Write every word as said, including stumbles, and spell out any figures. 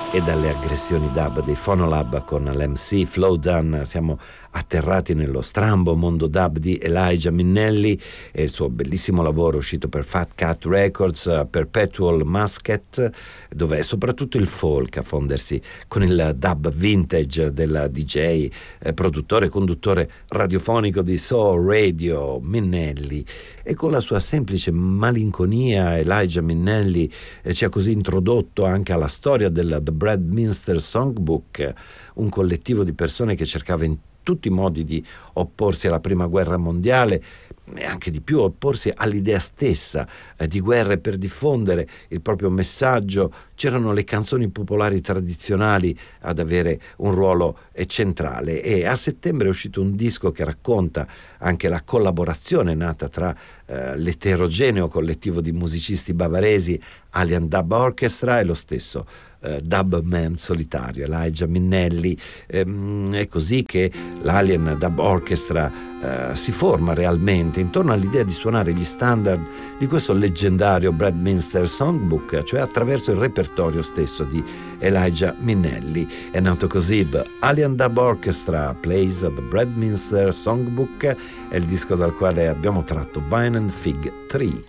e dalle aggressioni dub dei Phonolab con l'M C Flowdown siamo atterrati nello strambo mondo dub di Elijah Minnelli e il suo bellissimo lavoro uscito per Fat Cat Records, Perpetual Musket, dove è soprattutto il folk a fondersi con il dub vintage del D J, eh, produttore e conduttore radiofonico di Soul Radio, Minnelli. E con la sua semplice malinconia Elijah Minnelli eh, ci ha così introdotto anche alla storia del The Bradminster Songbook, un collettivo di persone che cercava in tutti i modi di opporsi alla prima guerra mondiale e anche di più opporsi all'idea stessa eh, di guerre per diffondere il proprio messaggio. C'erano le canzoni popolari tradizionali ad avere un ruolo eh, centrale, e a settembre è uscito un disco che racconta anche la collaborazione nata tra eh, l'eterogeneo collettivo di musicisti bavaresi Alien Dub Orchestra e lo stesso Uh, dub man solitario Elijah Minnelli. Ehm, è così che l'Alien Dub Orchestra uh, si forma realmente intorno all'idea di suonare gli standard di questo leggendario Bradminster Songbook, cioè attraverso il repertorio stesso di Elijah Minnelli. È nato così The Alien Dub Orchestra Plays the Bradminster Songbook, è il disco dal quale abbiamo tratto Vine and Fig tre.